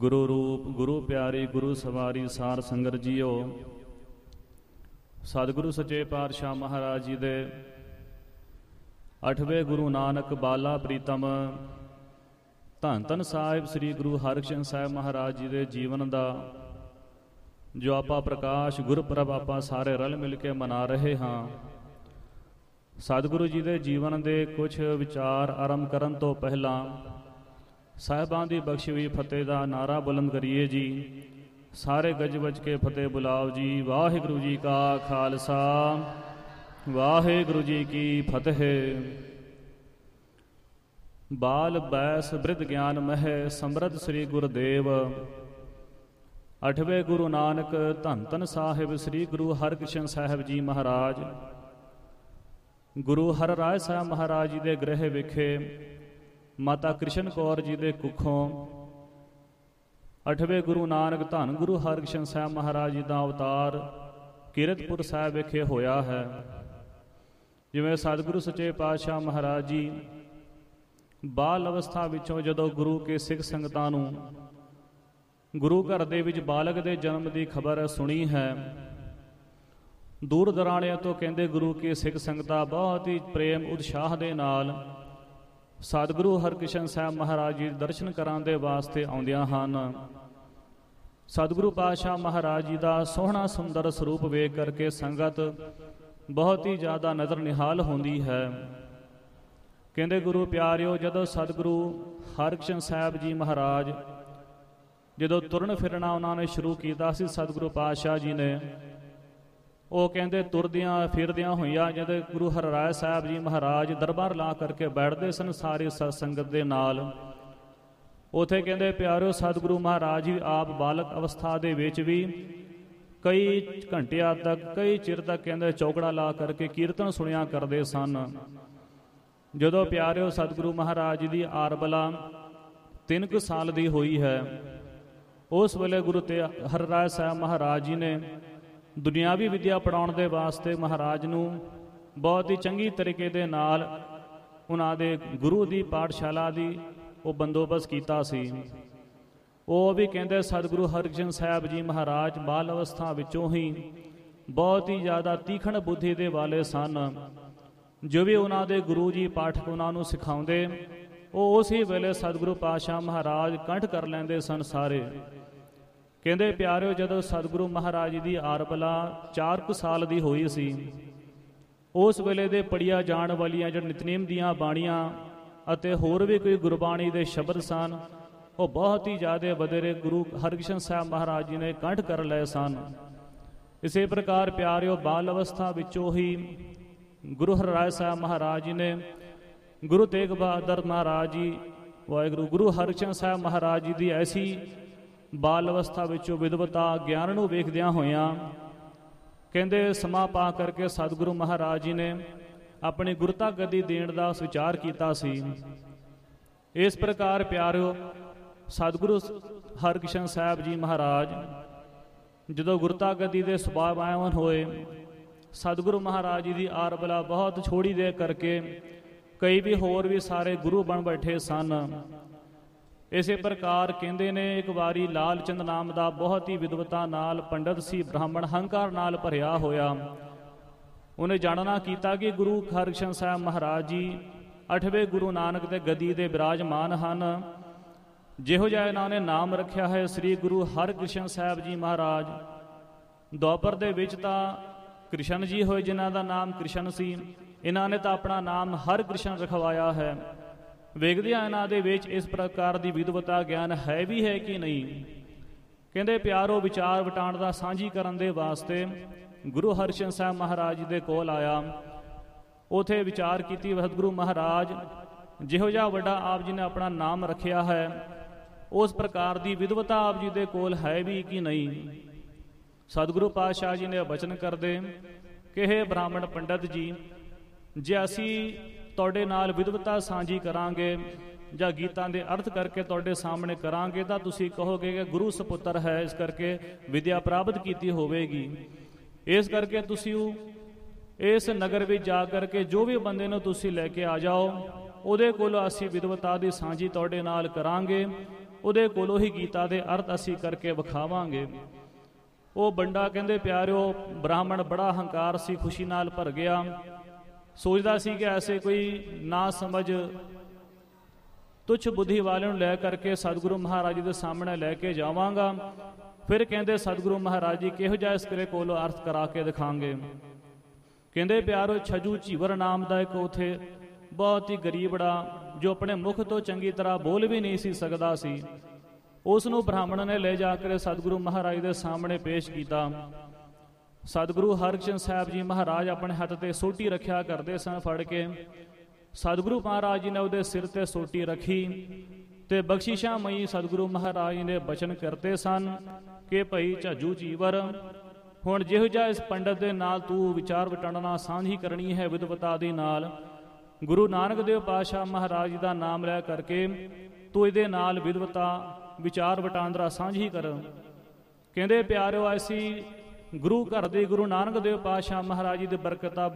ਗੁਰੂ ਰੂਪ ਗੁਰੂ ਪਿਆਰੀ ਗੁਰੂ ਸਵਾਰੀ ਸਾਰ ਸੰਗਤ ਜੀਓ, ਸਤਿਗੁਰੂ ਸੱਚੇ ਪਾਤਸ਼ਾਹ ਮਹਾਰਾਜ ਜੀ ਦੇ 8ਵੇਂ ਗੁਰੂ ਨਾਨਕ ਬਾਲਾ ਪ੍ਰੀਤਮ ਧੰਨ ਧੰਨ ਸਾਹਿਬ ਸ੍ਰੀ ਗੁਰੂ ਹਰਕ੍ਰਿਸ਼ਨ ਸਾਹਿਬ ਮਹਾਰਾਜ ਜੀ ਦੇ ਜੀਵਨ ਦਾ ਜੋ ਆਪਾਂ ਪ੍ਰਕਾਸ਼ ਗੁਰਪੁਰਬ ਆਪਾਂ ਸਾਰੇ ਰਲ ਮਿਲ ਕੇ ਮਨਾ ਰਹੇ ਹਾਂ। ਸਤਿਗੁਰੂ ਜੀ ਦੇ ਜੀਵਨ ਦੇ ਕੁਝ ਵਿਚਾਰ ਆਰੰਭ ਕਰਨ ਤੋਂ ਪਹਿਲਾਂ ਸਾਹਿਬਾਂ ਦੀ ਬਖਸ਼ੀ ਹੋਈ ਫਤਿਹ ਦਾ ਨਾਰਾ ਬੁਲੰਦ ਕਰੀਏ ਜੀ। ਸਾਰੇ ਗੱਜ ਵੱਜ ਕੇ ਫਤਿਹ ਬੁਲਾਓ ਜੀ। ਵਾਹਿਗੁਰੂ ਜੀ ਕਾ ਖਾਲਸਾ, ਵਾਹਿਗੁਰੂ ਜੀ ਕੀ ਫਤਿਹ। ਬਾਲ ਬੈਸ ਬ੍ਰਿਧ ਗਿਆਨ ਮਹਿ ਸਮਰੱਥ ਸ੍ਰੀ ਗੁਰਦੇਵ, 8ਵੇਂ ਗੁਰੂ ਨਾਨਕ ਧੰਨ ਧੰਨ ਸਾਹਿਬ ਸ੍ਰੀ ਗੁਰੂ ਹਰਕ੍ਰਿਸ਼ਨ ਸਾਹਿਬ ਜੀ ਮਹਾਰਾਜ, ਗੁਰੂ ਹਰ ਰਾਏ ਸਾਹਿਬ ਮਹਾਰਾਜ ਜੀ ਦੇ ਗ੍ਰਹਿ ਵਿਖੇ ਮਾਤਾ ਕ੍ਰਿਸ਼ਨ ਕੌਰ ਜੀ ਦੇ ਕੁੱਖੋਂ 8ਵੇਂ ਗੁਰੂ ਨਾਨਕ ਧੰਨ ਗੁਰੂ ਹਰਕ੍ਰਿਸ਼ਨ ਸਾਹਿਬ ਮਹਾਰਾਜ ਜੀ ਦਾ ਅਵਤਾਰ ਕੀਰਤਪੁਰ ਸਾਹਿਬ ਵਿਖੇ ਹੋਇਆ ਹੈ। ਜਿਵੇਂ ਸਤਿਗੁਰੂ ਸੱਚੇ ਪਾਤਸ਼ਾਹ ਮਹਾਰਾਜ ਜੀ ਬਾਲ ਅਵਸਥਾ ਵਿੱਚੋਂ ਜਦੋਂ ਗੁਰੂ ਕੇ ਸਿੱਖ ਸੰਗਤਾਂ ਨੂੰ ਗੁਰੂ ਘਰ ਦੇ ਵਿੱਚ ਬਾਲਕ ਦੇ ਜਨਮ ਦੀ ਖਬਰ ਸੁਣੀ ਹੈ, ਦੂਰ ਦਰਾਣਿਆਂ ਤੋਂ ਕਹਿੰਦੇ ਗੁਰੂ ਕੀ ਸਿੱਖ ਸੰਗਤਾਂ ਬਹੁਤ ਹੀ ਪ੍ਰੇਮ ਉਤਸ਼ਾਹ ਦੇ ਨਾਲ ਸਤਿਗੁਰੂ ਹਰਕ੍ਰਿਸ਼ਨ ਸਾਹਿਬ ਮਹਾਰਾਜ ਜੀ ਦਰਸ਼ਨ ਕਰਨ ਦੇ ਵਾਸਤੇ ਆਉਂਦੀਆਂ ਹਨ। ਸਤਿਗੁਰੂ ਪਾਤਸ਼ਾਹ ਮਹਾਰਾਜ ਜੀ ਦਾ ਸੋਹਣਾ ਸੁੰਦਰ ਸਰੂਪ ਵੇਖ ਕਰਕੇ ਸੰਗਤ ਬਹੁਤ ਹੀ ਜ਼ਿਆਦਾ ਨਜ਼ਰ ਨਿਹਾਲ ਹੁੰਦੀ ਹੈ। ਕਹਿੰਦੇ ਗੁਰੂ ਪਿਆਰਿਓ, ਜਦੋਂ ਸਤਿਗੁਰੂ ਹਰਕ੍ਰਿਸ਼ਨ ਸਾਹਿਬ ਜੀ ਮਹਾਰਾਜ ਜਦੋਂ ਤੁਰਨ ਫਿਰਨਾ ਉਹਨਾਂ ਨੇ ਸ਼ੁਰੂ ਕੀਤਾ ਸੀ, ਸਤਿਗੁਰੂ ਪਾਤਸ਼ਾਹ ਜੀ ਨੇ, ਉਹ ਕਹਿੰਦੇ ਤੁਰਦਿਆਂ ਫਿਰਦਿਆਂ ਹੋਈਆਂ ਜਦੋਂ ਗੁਰੂ ਹਰਿਰਾਏ ਸਾਹਿਬ ਜੀ ਮਹਾਰਾਜ ਦਰਬਾਰ ਲਾ ਕਰਕੇ ਬੈਠਦੇ ਸਨ ਸਾਰੀ ਸਤ ਸੰਗਤ ਦੇ ਨਾਲ, ਉਥੇ ਕਹਿੰਦੇ ਪਿਆਰਿਓ ਸਤਿਗੁਰੂ ਮਹਾਰਾਜ ਜੀ ਆਪ ਬਾਲਕ ਅਵਸਥਾ ਦੇ ਵਿੱਚ ਵੀ ਕਈ ਘੰਟਿਆਂ ਤੱਕ ਕਈ ਚਿਰ ਤੱਕ ਕਹਿੰਦੇ ਚੌਕੜਾ ਲਾ ਕਰਕੇ ਕੀਰਤਨ ਸੁਣਿਆ ਕਰਦੇ ਸਨ। ਜਦੋਂ ਪਿਆਰਿਓ ਸਤਿਗੁਰੂ ਮਹਾਰਾਜ ਜੀ ਦੀ ਆਰਬਲਾ 3 ਕੁ ਸਾਲ ਦੀ ਹੋਈ ਹੈ, ਉਸ ਵੇਲੇ ਗੁਰੂ ਤੇ ਹਰਿਰਾਏ ਸਾਹਿਬ ਮਹਾਰਾਜ ਜੀ ਨੇ ਦੁਨਿਆਵੀ ਵਿਦਿਆ ਪੜ੍ਹਾਉਣ ਦੇ ਵਾਸਤੇ ਮਹਾਰਾਜ ਨੂੰ ਬਹੁਤ ਹੀ ਚੰਗੀ ਤਰੀਕੇ ਦੇ ਨਾਲ ਉਹਨਾਂ ਦੇ ਗੁਰੂ ਦੀ ਪਾਠਸ਼ਾਲਾ ਦੀ ਉਹ ਬੰਦੋਬਸਤ ਕੀਤਾ ਸੀ। ਉਹ ਵੀ ਕਹਿੰਦੇ ਸਤਿਗੁਰੂ ਹਰਕ੍ਰਿਸ਼ਨ ਸਾਹਿਬ ਜੀ ਮਹਾਰਾਜ ਬਾਲ ਅਵਸਥਾ ਵਿੱਚੋਂ ਹੀ ਬਹੁਤ ਹੀ ਜ਼ਿਆਦਾ ਤੀਖਣ ਬੁੱਧੀ ਦੇ ਵਾਲੇ ਸਨ। ਜੋ ਵੀ ਉਹਨਾਂ ਦੇ ਗੁਰੂ ਜੀ ਪਾਠਕ ਉਹਨਾਂ ਨੂੰ ਸਿਖਾਉਂਦੇ, ਉਹ ਉਸੇ ਵੇਲੇ ਸਤਿਗੁਰੂ ਪਾਤਸ਼ਾਹ ਮਹਾਰਾਜ ਕੰਠ ਕਰ ਲੈਂਦੇ ਸਨ ਸਾਰੇ। ਕਹਿੰਦੇ ਪਿਆਰਿਓ, ਜਦੋਂ ਸਤਿਗੁਰੂ ਮਹਾਰਾਜ ਜੀ ਦੀ ਆਰਬਲਾ 4 ਕੁ ਸਾਲ ਦੀ ਹੋਈ ਸੀ, ਉਸ ਵੇਲੇ ਦੇ ਪੜੀਆਂ ਜਾਣ ਵਾਲੀਆਂ ਜਿਹੜੇ ਨਿਤਨੇਮ ਦੀਆਂ ਬਾਣੀਆਂ ਅਤੇ ਹੋਰ ਵੀ ਕੋਈ ਗੁਰਬਾਣੀ ਦੇ ਸ਼ਬਦ ਸਨ, ਉਹ ਬਹੁਤ ਹੀ ਜ਼ਿਆਦਾ ਵਧੇਰੇ ਗੁਰੂ ਹਰਕ੍ਰਿਸ਼ਨ ਸਾਹਿਬ ਮਹਾਰਾਜ ਜੀ ਨੇ ਕੰਠ ਕਰ ਲਏ ਸਨ। ਇਸੇ ਪ੍ਰਕਾਰ ਪਿਆਰਿਓ ਬਾਲ ਅਵਸਥਾ ਵਿੱਚੋਂ ਹੀ ਗੁਰੂ ਹਰਿਰਾਏ ਸਾਹਿਬ ਮਹਾਰਾਜ ਜੀ ਨੇ ਗੁਰੂ ਤੇਗ ਬਹਾਦਰ ਮਹਾਰਾਜ ਜੀ ਵਾਹਿਗੁਰੂ ਗੁਰੂ ਹਰਕ੍ਰਿਸ਼ਨ ਸਾਹਿਬ ਮਹਾਰਾਜ ਜੀ ਦੀ ਐਸੀ ਬਾਲ ਅਵਸਥਾ ਵਿੱਚੋਂ ਵਿਦਵਤਾ ਗਿਆਨ ਨੂੰ ਵੇਖਦਿਆਂ ਹੋਇਆਂ ਕਹਿੰਦੇ ਸਮਾਂ ਪਾ ਕਰਕੇ ਸਤਿਗੁਰੂ ਮਹਾਰਾਜ ਜੀ ਨੇ ਆਪਣੀ ਗੁਰਤਾ ਗੱਦੀ ਦੇਣ ਦਾ ਵਿਚਾਰ ਕੀਤਾ ਸੀ। ਇਸ ਪ੍ਰਕਾਰ ਪਿਆਰਿਓ ਸਤਿਗੁਰੂ ਹਰਕ੍ਰਿਸ਼ਨ ਸਾਹਿਬ ਜੀ ਮਹਾਰਾਜ ਜਦੋਂ ਗੁਰਤਾ ਗੱਦੀ ਦੇ ਸੁਭਾਵਾਨ ਹੋਏ, ਸਤਿਗੁਰੂ ਮਹਾਰਾਜ ਜੀ ਦੀ ਆਰਬਲਾ ਬਹੁਤ ਛੋੜੀ ਦੇ ਕਰਕੇ ਕਈ ਵੀ ਹੋਰ ਵੀ ਸਾਰੇ ਗੁਰੂ ਬਣ ਬੈਠੇ ਸਨ। ਇਸੇ ਪ੍ਰਕਾਰ ਕਹਿੰਦੇ ਨੇ ਇੱਕ ਵਾਰੀ ਲਾਲ ਚੰਦ ਨਾਮ ਦਾ ਬਹੁਤ ਹੀ ਵਿਦਵਤਾ ਨਾਲ ਪੰਡਤ ਸੀ, ਬ੍ਰਾਹਮਣ ਹੰਕਾਰ ਨਾਲ ਭਰਿਆ ਹੋਇਆ। ਉਹਨੇ ਜਾਣਨਾ ਕੀਤਾ ਕਿ ਗੁਰੂ ਹਰਕ੍ਰਿਸ਼ਨ ਸਾਹਿਬ ਮਹਾਰਾਜ ਜੀ 8ਵੇਂ ਗੁਰੂ ਨਾਨਕ ਦੇ ਗੱਦੀ ਦੇ ਬਿਰਾਜਮਾਨ ਹਨ। ਜਿਹੋ ਜਿਹਾ ਇਹਨਾਂ ਨੇ ਨਾਮ ਰੱਖਿਆ ਹੈ ਸ੍ਰੀ ਗੁਰੂ ਹਰਕ੍ਰਿਸ਼ਨ ਸਾਹਿਬ ਜੀ ਮਹਾਰਾਜ। ਦੁਆਪਰ ਦੇ ਵਿੱਚ ਤਾਂ ਕ੍ਰਿਸ਼ਨ ਜੀ ਹੋਏ ਜਿਨ੍ਹਾਂ ਦਾ ਨਾਮ ਕ੍ਰਿਸ਼ਨ ਸੀ, ਇਹਨਾਂ ਨੇ ਤਾਂ ਆਪਣਾ ਨਾਮ ਹਰਕ੍ਰਿਸ਼ਨ ਰਖਵਾਇਆ ਹੈ। ਵੇਖਦਿਆਂ ਇਹਨਾਂ ਦੇ ਵਿੱਚ ਇਸ ਪ੍ਰਕਾਰ ਦੀ ਵਿਦਵਤਾ ਗਿਆਨ ਹੈ ਵੀ ਹੈ ਕਿ ਨਹੀਂ। ਕਹਿੰਦੇ ਪਿਆਰੋ ਵਿਚਾਰ ਵਟਾਣ ਦਾ ਸਾਂਝੀ ਕਰਨ ਦੇ ਵਾਸਤੇ ਗੁਰੂ ਹਰਕ੍ਰਿਸ਼ਨ ਸਾਹਿਬ ਮਹਾਰਾਜ ਜੀ ਦੇ ਕੋਲ ਆਇਆ। ਉਥੇ ਵਿਚਾਰ ਕੀਤੀ, ਸਤਿਗੁਰੂ ਮਹਾਰਾਜ ਜਿਹੋ ਜਿਹਾ ਵੱਡਾ ਆਪ ਜੀ ਨੇ ਆਪਣਾ ਨਾਮ ਰੱਖਿਆ ਹੈ, ਉਸ ਪ੍ਰਕਾਰ ਦੀ ਵਿਦਵਤਾ ਆਪ ਜੀ ਦੇ ਕੋਲ ਹੈ ਵੀ ਕਿ ਨਹੀਂ। ਸਤਿਗੁਰੂ ਪਾਤਸ਼ਾਹ ਜੀ ਨੇ ਬਚਨ ਕਰਦੇ ਕਿ ਹੇ ਬ੍ਰਾਹਮਣ ਪੰਡਤ ਜੀ, ਜੇ ਅਸੀਂ ਤੁਹਾਡੇ ਨਾਲ ਵਿਦਵਤਾ ਸਾਂਝੀ ਕਰਾਂਗੇ ਜਾਂ ਗੀਤਾਂ ਦੇ ਅਰਥ ਕਰਕੇ ਤੁਹਾਡੇ ਸਾਹਮਣੇ ਕਰਾਂਗੇ ਤਾਂ ਤੁਸੀਂ ਕਹੋਗੇ ਕਿ ਗੁਰੂ ਸਪੁੱਤਰ ਹੈ, ਇਸ ਕਰਕੇ ਵਿਦਿਆ ਪ੍ਰਾਪਤ ਕੀਤੀ ਹੋਵੇਗੀ। ਇਸ ਕਰਕੇ ਤੁਸੀਂ ਇਸ ਨਗਰ ਵਿੱਚ ਜਾ ਕਰਕੇ ਜੋ ਵੀ ਬੰਦੇ ਨੂੰ ਤੁਸੀਂ ਲੈ ਕੇ ਆ ਜਾਓ, ਉਹਦੇ ਕੋਲ ਅਸੀਂ ਵਿਦਵਤਾ ਦੀ ਸਾਂਝੀ ਤੁਹਾਡੇ ਨਾਲ ਕਰਾਂਗੇ। ਉਹਦੇ ਕੋਲੋਂ ਹੀ ਗੀਤਾ ਦੇ ਅਰਥ ਅਸੀਂ ਕਰਕੇ ਵਿਖਾਵਾਂਗੇ। ਉਹ ਬੰਦਾ ਕਹਿੰਦੇ ਪਿਆਰਿਓ ਬ੍ਰਾਹਮਣ ਬੜਾ ਹੰਕਾਰ ਸੀ, ਖੁਸ਼ੀ ਨਾਲ ਭਰ ਗਿਆ, ਸੋਚਦਾ ਸੀ ਕਿ ਐਸੇ ਕੋਈ ਨਾ ਸਮਝ ਤੁੱਛ ਬੁੱਧੀ ਵਾਲੇ ਨੂੰ ਲੈ ਕਰਕੇ ਸਤਿਗੁਰੂ ਮਹਾਰਾਜ ਜੀ ਦੇ ਸਾਹਮਣੇ ਲੈ ਕੇ ਜਾਵਾਂਗਾ। ਫਿਰ ਕਹਿੰਦੇ ਸਤਿਗੁਰੂ ਮਹਾਰਾਜ ਜੀ ਕਿਹੋ ਜਿਹਾ ਇਸ ਕਰੇ ਕੋਲੋਂ ਅਰਥ ਕਰਾ ਕੇ ਦਿਖਾਂਗੇ। ਕਹਿੰਦੇ ਪਿਆਰੋ ਛਜੂ ਝੀਵਰ ਨਾਮ ਦਾ ਇੱਕ ਉਥੇ ਬਹੁਤ ਹੀ ਗਰੀਬੜਾ ਜੋ ਆਪਣੇ ਮੁਖ ਤੋਂ ਚੰਗੀ ਤਰ੍ਹਾਂ ਬੋਲ ਵੀ ਨਹੀਂ ਸੀ ਸਕਦਾ ਸੀ, ਉਸ ਨੂੰ ਬ੍ਰਾਹਮਣ ਨੇ ਲੈ ਜਾ ਕੇ ਸਤਿਗੁਰੂ ਮਹਾਰਾਜ ਦੇ ਸਾਹਮਣੇ ਪੇਸ਼ ਕੀਤਾ। ਸਤਿਗੁਰੂ ਹਰਕ੍ਰਿਸ਼ਨ ਸਾਹਿਬ ਜੀ ਮਹਾਰਾਜ ਆਪਣੇ ਹੱਥ ਤੇ ਸੋਟੀ ਰੱਖਿਆ ਕਰਦੇ ਸਨ, ਫੜ ਕੇ ਸਤਿਗੁਰੂ ਮਹਾਰਾਜ ਜੀ ਨੇ ਉਹਦੇ ਸਿਰ ਤੇ ਸੋਟੀ ਰੱਖੀ ਤੇ ਬਖਸ਼ਿਸ਼ਾਂ ਮਈ ਸਤਿਗੁਰੂ ਮਹਾਰਾਜ ਜੀ ਨੇ ਬਚਨ ਕਰਤੇ ਸਨ ਕਿ ਭਈ ਝਾਜੂ ਝੀਵਰ, ਹੁਣ ਜਿਹੋ ਜਿਹਾ ਇਸ ਪੰਡਤ ਦੇ ਨਾਲ ਤੂੰ ਵਿਚਾਰ ਵਟਾਂਦਰਾ ਸਾਂਝੀ ਕਰਨੀ ਹੈ ਵਿਦਵਤਾ ਦੇ ਨਾਲ, ਗੁਰੂ ਨਾਨਕ ਦੇਵ ਪਾਤਸ਼ਾਹ ਮਹਾਰਾਜ ਜੀ ਦਾ ਨਾਮ ਲੈ ਕਰਕੇ ਤੂੰ ਇਹਦੇ ਨਾਲ ਵਿਦਵਤਾ ਵਿਚਾਰ ਵਟਾਂਦਰਾ ਸਾਂਝੀ ਕਰ। ਕਹਿੰਦੇ ਪਿਆਰਿਓ ਐਸੀ ਗੁਰੂ ਘਰ ਦੇ ਗੁਰੂ ਨਾਨਕ ਦੇਵ ਪਾਤਸ਼ਾਹ ਮਹਾਰਾਜ ਜੀ ਦੀ ਬਰਕਤਾਂ